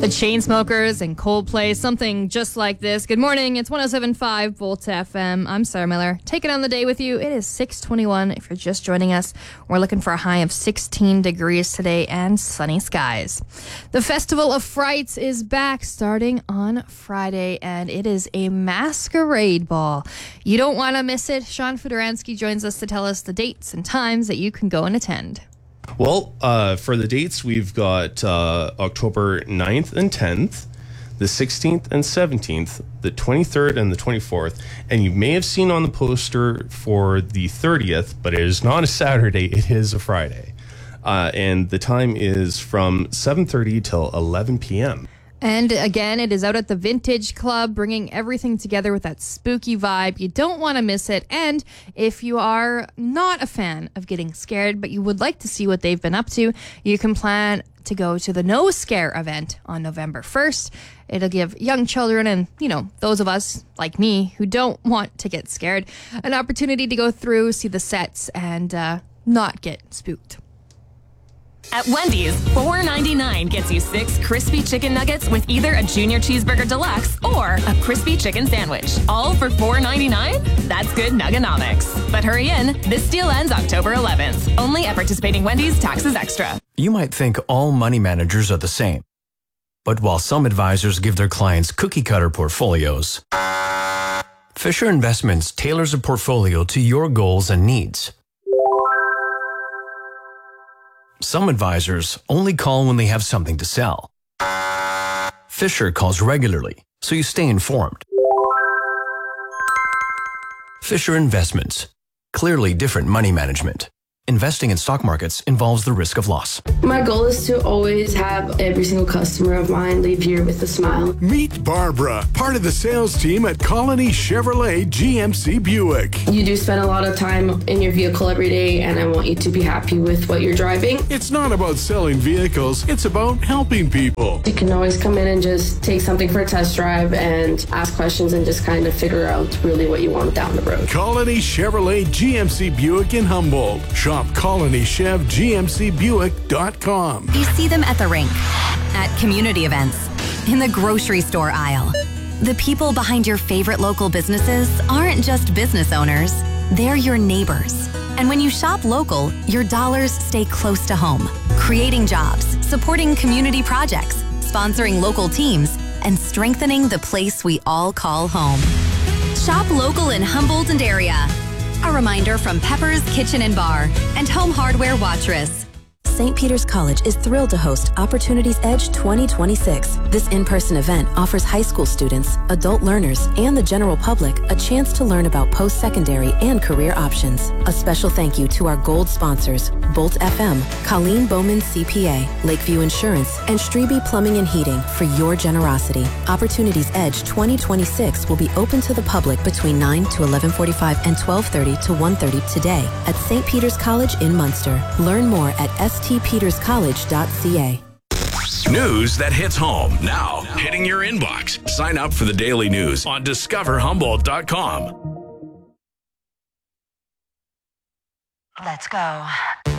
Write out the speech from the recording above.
The Chainsmokers and Coldplay, something just like this. Good morning, it's 107.5 Volt FM. I'm Sarah Miller, taking on the day with you. It is 6:21 if you're just joining us. We're looking for a high of 16 degrees today and sunny skies. The Festival of Frights is back starting on Friday, and it is a masquerade ball. You don't want to miss it. Sean Fedorowski joins us to tell us the dates and times that you can go and attend. Well, for the dates, we've got October 9th and 10th, the 16th and 17th, the 23rd and the 24th. And you may have seen on the poster for the 30th, but it is not a Saturday, it is a Friday. And the time is from 7:30 till 11 p.m. And again, it is out at the Vintage Club, bringing everything together with that spooky vibe. You don't want to miss it. And if you are not a fan of getting scared, but you would like to see what they've been up to, you can plan to go to the No Scare event on November 1st. It'll give young children and, those of us like me who don't want to get scared an opportunity to go through, see the sets, and not get spooked. At Wendy's, $4.99 gets you 6 crispy chicken nuggets with either a Junior Cheeseburger Deluxe or a crispy chicken sandwich. All for $4.99? That's good nuggenomics. But hurry in, this deal ends October 11th. Only at participating Wendy's, taxes extra. You might think all money managers are the same. But while some advisors give their clients cookie-cutter portfolios, Fisher Investments tailors a portfolio to your goals and needs. Some advisors only call when they have something to sell. Fisher calls regularly, so you stay informed. Fisher Investments. Clearly different money management. Investing in stock markets involves the risk of loss. My goal is to always have every single customer of mine leave here with a smile. Meet Barbara, part of the sales team at Colony Chevrolet GMC Buick. You do spend a lot of time in your vehicle every day, and I want you to be happy with what you're driving. It's not about selling vehicles, it's about helping people. You can always come in and just take something for a test drive and ask questions and just kind of figure out really what you want down the road. Colony Chevrolet GMC Buick in Humboldt. Shop ColonyChevGMCBuick.com. You see them at the rink, at community events, in the grocery store aisle. The people behind your favorite local businesses aren't just business owners, they're your neighbors. And when you shop local, your dollars stay close to home, creating jobs, supporting community projects, sponsoring local teams, and strengthening the place we all call home. Shop local in Humboldt and area. A reminder from Pepper's Kitchen and Bar and Home Hardware Watrous. St. Peter's College is thrilled to host Opportunities Edge 2026. This in-person event offers high school students, adult learners, and the general public a chance to learn about post-secondary and career options. A special thank you to our gold sponsors, Bolt FM, Colleen Bowman CPA, Lakeview Insurance, and Strebe Plumbing and Heating for your generosity. Opportunities Edge 2026 will be open to the public between 9 to 11:45 and 12:30 to 1:30 today at St. Peter's College in Munster. Learn more at stpeterscollege.ca. News that hits home now, hitting your inbox. Sign up for the daily news on discoverhumboldt.com. Let's go.